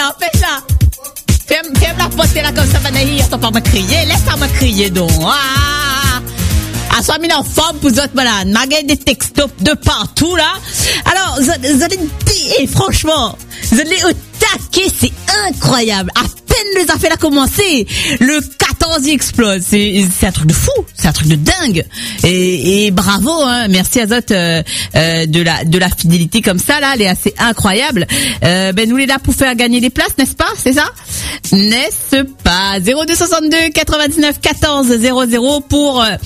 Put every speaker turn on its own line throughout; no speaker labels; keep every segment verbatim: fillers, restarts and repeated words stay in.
empêche-la. Ferme, ferme la porte là comme ça, Vanaï, attends pas me crier, laisse-moi me crier donc. Ah, ah, sois mis en forme pour autres malades. Malgré des textos de partout là. Alors, vous allez dire, franchement, vous allez au taquet, c'est incroyable. À peine les affaires a commencé, le quatorze il explose. C'est, c'est un truc de fou, c'est un truc de dingue. Et, et bravo, hein, merci à Zot euh, euh, de la de la fidélité comme ça là, elle est assez incroyable. Euh, ben nous les là pour faire gagner des places, n'est-ce pas, c'est ça? N'est-ce pas? zéro deux soixante-deux quatre-vingt-dix-neuf quatorze zéro zéro pour euh,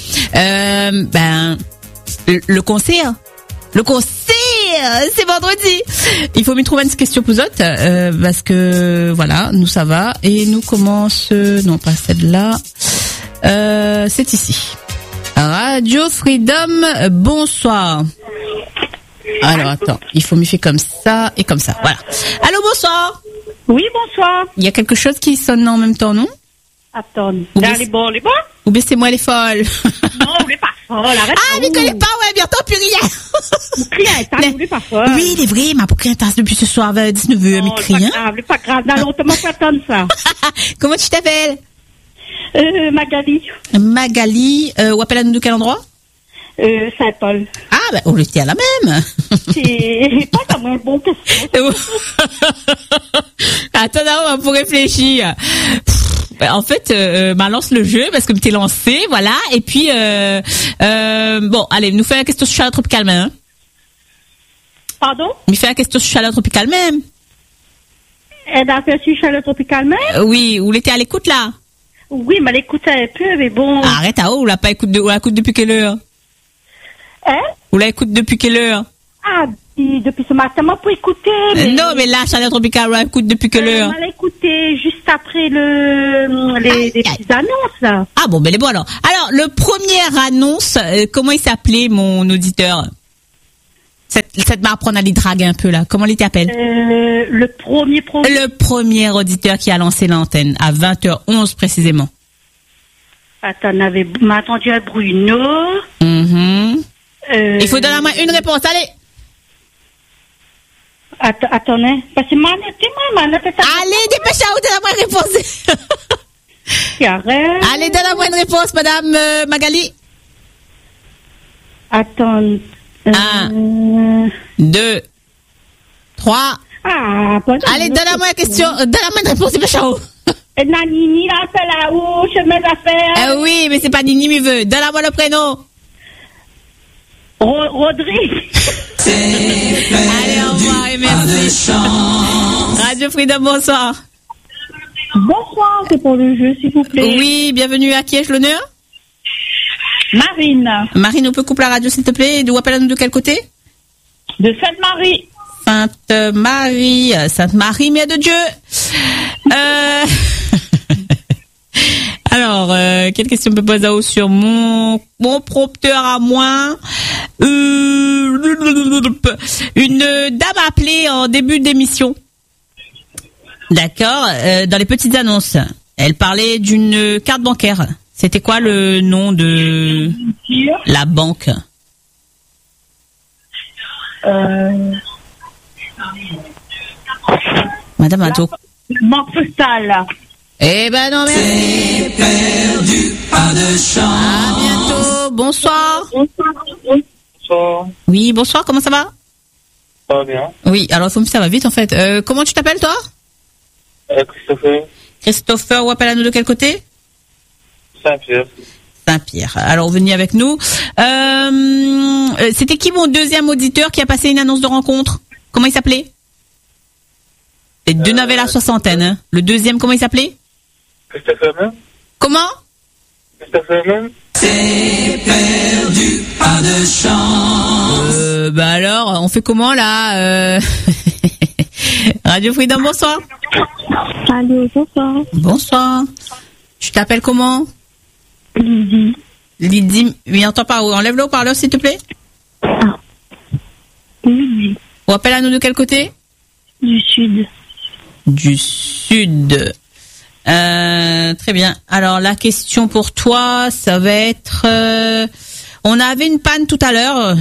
ben le, le concert. Le concert, c'est vendredi. Il faut m'y trouver une question pour autres, euh, parce que voilà, nous ça va et nous commence, non pas celle-là, euh, c'est ici. Radio Freedom, bonsoir. Alors attends, il faut m'y faire comme ça et comme ça, voilà. Allô, bonsoir.
Oui, bonsoir.
Il y a quelque chose qui sonne en même temps, non?
Attends, là, les bons, les bons?
Ou bien c'est moi les folles?
Non, vous n'êtes pas folle, arrête.
Ah, mais connais pas, ouais, bientôt plus rien.
Vous criez un tas, vous n'êtes pas folle.
Oui, il est vrai, m'a pas crié un tas depuis ce soir, dix-neuf heures, mais crier.
C'est pas grave, c'est pas grave, dans l'autre, comment ça donne ça?
Comment tu t'appelles?
Euh, Magali.
Magali, euh, ou appelle à nous de quel endroit?
Euh, Saint-Paul.
Ah, ben, on était à la même.
C'est pas comme un bon question.
Attends, on va pour réfléchir. En fait, euh, bah, lance le jeu parce que t'es lancé, voilà. Et puis, euh, euh, bon, allez, nous fait la question sur chaleur tropicale même. Hein.
Pardon?
Nous fait la question sur chaleur tropicale même.
Elle a fait sur chaleur tropicale même?
Euh, oui, vous l'étiez à l'écoute là?
Oui, mais elle écoute un peu, mais bon.
Arrête, ah, oh, vous la pas écoute de, vous la écoute depuis quelle heure?
Hein?
Vous la écoute depuis quelle heure?
Ah, depuis ce matin, moi pour écouter. Mais...
Non, mais là, chaleur tropicale, vous la écoute depuis quelle heure?
On l'a écouté juste après le, les, aïe, les petites aïe. annonces, là.
Ah bon, ben les bon alors. Alors, le premier annonce, euh, comment il s'appelait, mon auditeur? Cette, cette m'a apprendre à les draguer un peu, là. Comment il t'appelle?
Euh, le premier pro...
Le premier auditeur qui a lancé l'antenne, à vingt heures onze précisément.
Attends, on avait, m'a attendu à Bruno.
Mm-hmm.
Euh...
Il faut donner à moi une réponse, allez!
Att- attendez, parce que moi, moi,
allez, dépêchez-vous, donne-moi une réponse. Allez, donne-moi une réponse, madame euh, Magali.
Attends. Euh...
Un, deux, trois.
Ah,
allez, donne-moi une question, donne-moi une réponse, dépêchez-vous.
Nini, là, c'est là-haut, je mets affaires.
Euh, oui, mais c'est pas Nini, mais veut. Donne-moi le prénom.
Ro- Rodrigue.
Allez, au revoir et merci. Radio Freedom, bonsoir.
Bonsoir, c'est pour le jeu, s'il vous plaît.
Oui, bienvenue à qui ai-je l'honneur?
Marine.
Marine, on peut couper la radio, s'il te plaît? D'où appelle-nous de quel côté?
De Sainte-Marie.
Sainte-Marie, Sainte-Marie, mère de Dieu. Euh... Alors, euh, quelle question me pose à sur mon, mon prompteur à moi? Euh... Une dame a appelé en début d'émission. D'accord, euh, dans les petites annonces. Elle parlait d'une carte bancaire. C'était quoi le nom de la banque?
Euh...
Madame Ato.
Banque postale.
Eh ben non, merci.
C'est perdu, pas de chance.
À bientôt. Bonsoir.
Bonsoir.
Oui, bonsoir. Comment ça va?
Ça va bien.
Oui, alors ça va vite en fait. Euh, comment tu t'appelles toi?
Euh, Christopher.
Christopher, ou appelle à nous de quel côté?
Saint-Pierre.
Saint-Pierre. Alors venez avec nous. Euh, c'était qui mon deuxième auditeur qui a passé une annonce de rencontre? Comment il s'appelait? Les deux euh, n'avaient la soixantaine. Hein. Le deuxième, comment il s'appelait?
Christopher même.
Comment?
Christopher même.
C'est perdu, pas de chance.
Euh, bah alors, on fait comment là? euh... Radio Freedom, bonsoir.
Allô, bonsoir.
Bonsoir. Tu t'appelles comment?
Lydie.
Lydie, oui, entends pas. Enlève le haut-parleur, s'il te plaît.
Ah. Lydie.
On appelle à nous de quel côté?
Du sud.
Du sud. Euh, très bien. Alors, la question pour toi, ça va être... Euh, on avait une panne tout à l'heure.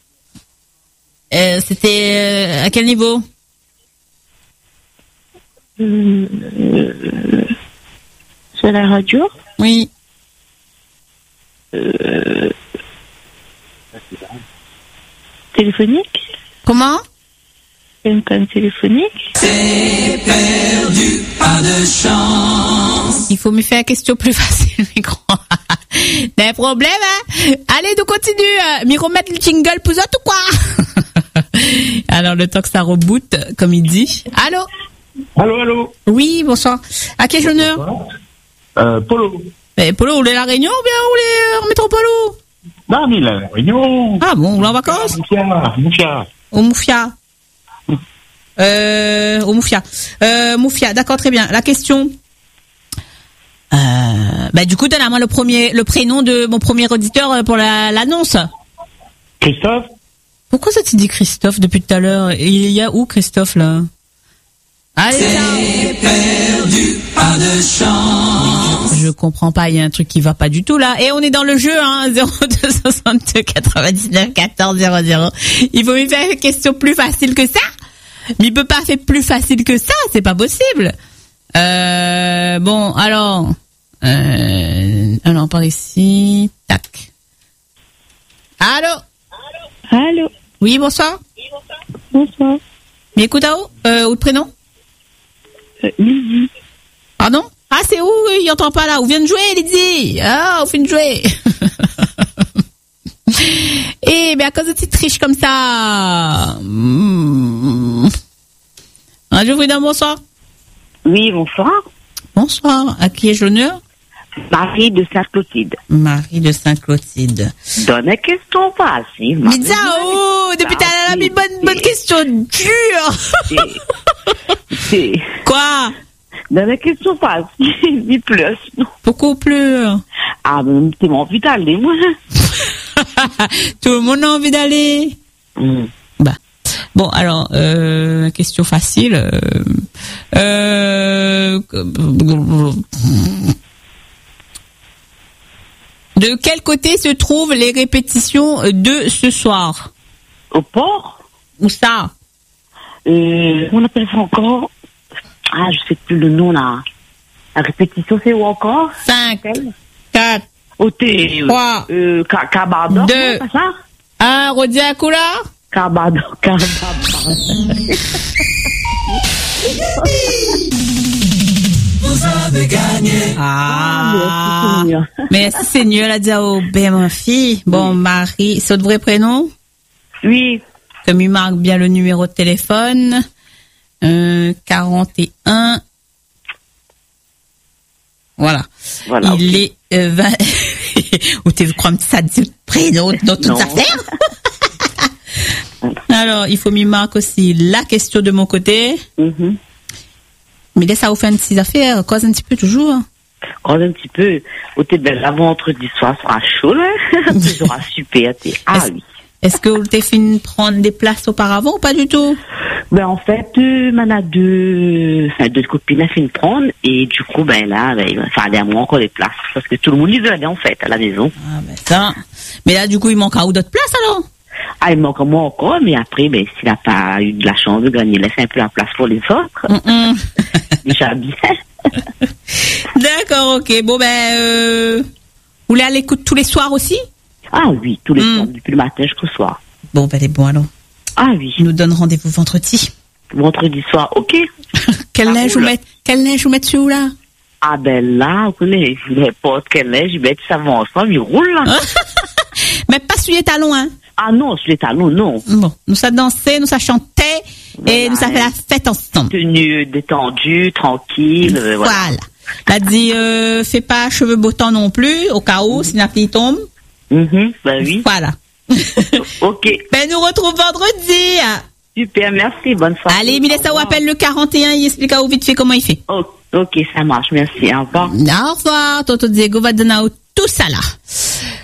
Euh, c'était euh, à quel niveau?
Euh, euh, sur la radio.
Oui.
Euh, téléphonique.
Comment?
Une panne téléphonique.
C'est perdu, pas de chance.
Il faut me faire une question plus facile, je crois. Des problèmes, hein? Allez, nous continuons. M'y remettre le jingle pour autres ou quoi? Alors, le temps que ça reboot, comme il dit. Allô?
Allô, allô.
Oui, bonsoir. À quel honneur?
Euh, Polo.
Eh, Polo, vous voulez la Réunion ou bien vous voulez en métropole?
Non, mais la Réunion.
Ah bon, vous êtes en vacances?
Moufia, Moufia.
Au Moufia. Euh, au Moufia. Euh, Moufia, d'accord, très bien. La question. Euh, bah, du coup, donne-moi le premier, le prénom de mon premier auditeur pour la, l'annonce.
Christophe.
Pourquoi ça te dit Christophe depuis tout à l'heure? Il y a où Christophe, là? Allez,
C'est perdu, pas de chance.
je comprends pas, il y a un truc qui va pas du tout là. Et on est dans le jeu, hein, zéro deux soixante-deux quatre-vingt-dix-neuf quatorze zéro zéro. Il faut me faire une question plus facile que ça. Mais il peut pas faire plus facile que ça, c'est pas possible. Euh, bon, alors, euh, alors par ici, tac. Allô?
Allô.
Oui, bonsoir.
Bonsoir.
Mais écoute, à où, euh, où le prénom?
Euh, Lydie.
Pardon? Ah, c'est où? Il entend pas là. Où vient de jouer, Lydie? Ah, on vient de jouer. Eh, mais à cause de petites triches comme ça. Mmh. Radio Freedom, bonsoir.
Oui, bonsoir.
Bonsoir. À qui ai-je l'honneur?
Marie de Saint-Clotilde.
Marie de Saint-Clotilde.
Donne une question facile.
Mais Zao, depuis tout à l'heure, mais bonne, bonne question dure.
C'est...
Quoi?
Donne une question facile. Dis plus.
Pourquoi plus?
Ah, ben, c'est mon envie d'aller, moi.
Tout le monde a envie d'aller.
Mm.
Bah. Bon, alors, euh, question facile. Euh, euh, de quel côté se trouvent les répétitions de ce soir?
Au port?
Où ça?
Euh, on appelle ça encore? Ah, je sais plus le nom, là. La répétition, c'est où encore?
cinq, quatre,
Au T.
trois,
Euh, Cabador.
deux,
c'est ça?
un, redis à couleur?
Cabador, Cabador.
Vous avez gagné.
Ah,
Seigneur.
merci Seigneur, la dit au ben ma fille. Bon, Marie, c'est votre vrai prénom?
Oui.
Comme il marque bien le numéro de téléphone. Euh, quarante et un. Voilà.
Voilà,
Il
ok.
est euh, vingt. Ou tu crois que ça dit le prénom dans toute
Non.
affaire? Alors, il faut m'y marquer aussi la question de mon côté.
Mhm.
Mais laisse ça vous faire une petite affaire, cause un petit peu toujours.
Quand un petit peu, au thé de la vendredi soir sera chaud, là. Tu seras super, t'es. Ah
Est-ce-
oui.
Est-ce que vous t'avez fini de prendre des places auparavant ou pas du tout?
Ben, en fait, euh, m'en a deux, enfin, deux copines à fin de prendre, et du coup, ben, là, ben, il fallait à moi encore des places, parce que tout le monde y veut aller, en fait, à la maison.
Ah ben ça. Mais là, du coup, il manque à où d'autres places alors?
Ah, il manque à moi encore, mais après, ben, s'il n'a pas eu de la chance de gagner, laisse un peu la place pour les autres.
Mm-mm.
Déjà bien.
D'accord, ok. Bon ben, euh, vous voulez aller l'écoute tous les soirs aussi?
Ah oui, tous les
Mm.
soirs, depuis le matin jusqu'au soir.
Bon ben, les bons alors.
Ah oui,
Je nous donne rendez-vous vendredi.
vendredi soir, ok.
Quel
Ça
linge vous
roule.
mettre? Quel linge vous mettre sur là?
Ah ben là, vous connaissez, n'importe quel linge, ben, ça va ensemble, il roule, là.
Mais pas sur les talons, hein.
Ah non, sur les talons, non.
Bon, nous ça dansait, nous ça chantait et
Voilà,
nous ça fait la fête ensemble.
Tenue détendue, tranquille, euh, voilà.
Voilà. Elle a dit, euh, fais pas cheveux beau temps non plus, au cas où, si la fille tombe.
Mhm, ben oui.
Voilà.
Ok,
Ben, nous retrouve vendredi.
super, merci, bonne soirée.
Allez, Milessa,
Au
vous
revoir.
appelle le quarante et un, il explique à vous vite fait comment il fait.
Oh, ok, ça marche, merci, au revoir.
Au revoir, Toto Diego va donner tout ça là.